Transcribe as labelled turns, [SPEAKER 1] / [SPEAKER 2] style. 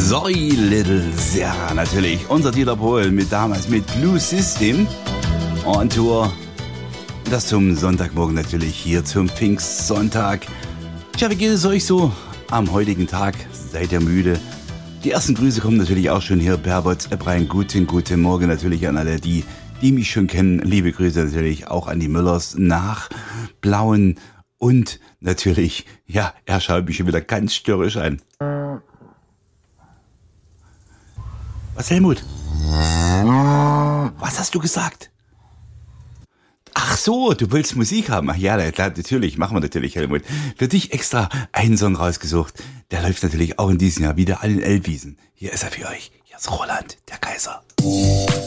[SPEAKER 1] Zoe Little Sarah natürlich. Unser Dieter Bohlen mit damals mit Blue System on Tour. Das zum Sonntagmorgen natürlich hier zum Pfingstsonntag. Tja, wie geht es euch so am heutigen Tag? Seid ihr müde? Die ersten Grüße kommen natürlich auch schon hier per WhatsApp rein. Guten Morgen natürlich an alle, die mich schon kennen. Liebe Grüße natürlich auch an die Müllers nach Blauen. Und natürlich, ja, er schaut mich schon wieder ganz störrisch an. Was, Helmut? Was hast du gesagt? Ach so, du willst Musik haben. Ach ja, natürlich, machen wir natürlich, Helmut. Für dich extra einen Song rausgesucht. Der läuft natürlich auch in diesem Jahr wieder an den Elbwiesen. Hier ist er für euch. Hier ist Roland, der Kaiser.